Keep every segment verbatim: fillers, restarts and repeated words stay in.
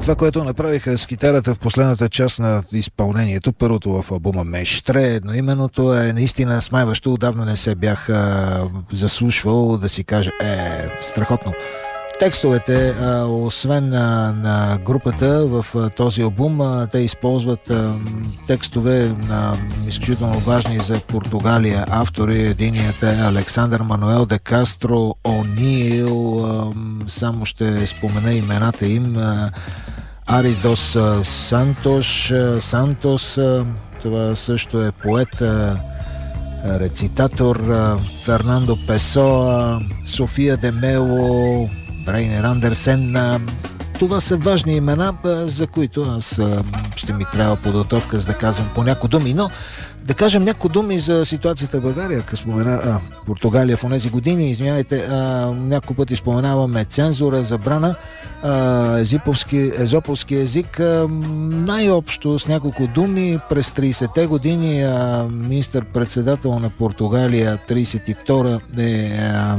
Това, което направиха с китарата в последната част на изпълнението, първото в албума Мештре, едноименното е наистина смайващо. Отдавна не се бях а, заслушвал да си кажа е, страхотно. Текстовете, а, освен на, на групата в а, този албум, а, те използват а, текстове на изключително важни за Португалия автори. Единият е Александър Мануел де Кастро О'Нил, а, само ще спомена имената им. а, Аридос Сантош, Сантос, това също е поет, рецитатор, Фернандо Песоа, София де Мело, Брейнер Андерсен. Това са важни имена, за които аз ще ми трябва подготовка, за да казвам по някои думи, но да кажем някои думи за ситуацията в България, като спомена а, Португалия в онези години. Извинявайте, няколко пъти споменаваме цензура, забрана, а, езиповски, езоповски език. А, най-общо с няколко думи, през тридесетте години а, министър-председател на Португалия, тридесет и втора е а,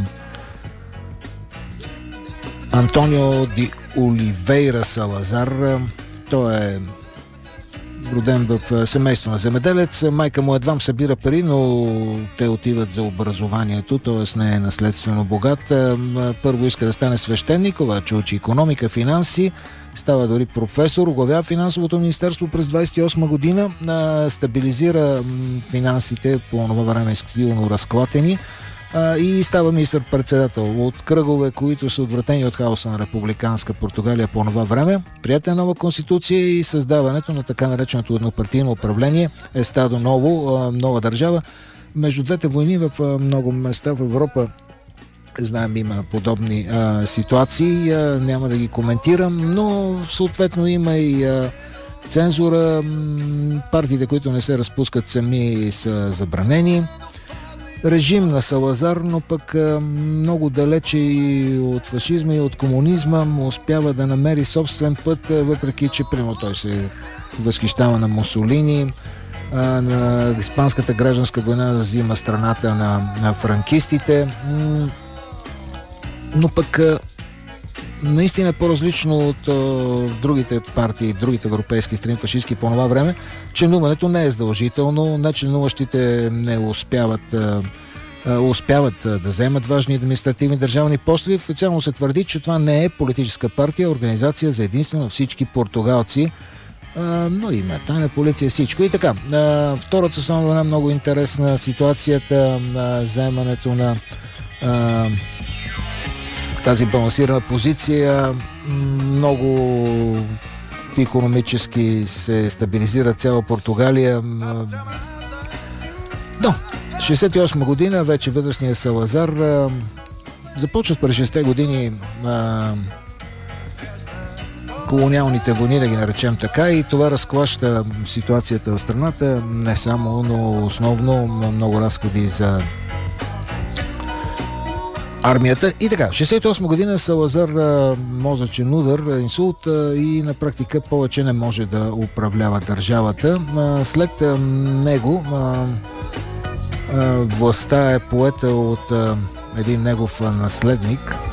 Антонио ди Оливейра Салазар. Той е роден в семейство на земеделец. Майка му едва събира пари, но те отиват за образованието, т.е. не е наследствено богат. Първо иска да стане свещеник, обаче учи икономика, финанси, става дори професор, оглавява финансовото министерство през двадесет и осма година, стабилизира финансите по това време изключително разклатени и става министър-председател от кръгове, които са отвратени от хаоса на републиканска Португалия по това време. Приета е нова конституция и създаването на така нареченото еднопартийно управление е стадо ново, нова държава. Между двете войни в много места в Европа, знаем, има подобни а, ситуации, а, няма да ги коментирам, но съответно има и а, цензура. Партиите, които не се разпускат сами, са забранени. Режим на Салазар, но пък много далече и от фашизма и от комунизма му успява да намери собствен път, въпреки че прямо той се възхищава на Мусолини, на Испанската гражданска война взима страната на, на франкистите, но пък наистина по-различно от а, другите партии, другите европейски страни фашистски по това време. Членуването не е задължително, нечленуващите не успяват а, а, успяват а, да вземат важни административни държавни постове. Официално се твърди, че това не е политическа партия, организация за единствено всички португалци, а, но има тайна полиция, всичко и така. А, втората основна една много интересна ситуацията на вземането на а, тази балансирана позиция. Много икономически се стабилизира цяла Португалия. Но шейсет и осма година вече възрастният Салазар започват през шестте години а, колониалните войни, да ги наречем така, и това разклаща ситуацията в страната, не само, но основно много разходи за армията. И така, шейсет и осма година Салазар а, мозъчен удар, инсулт а, и на практика повече не може да управлява държавата. А, след а, него а, а, властта е поета от а, един негов а, наследник,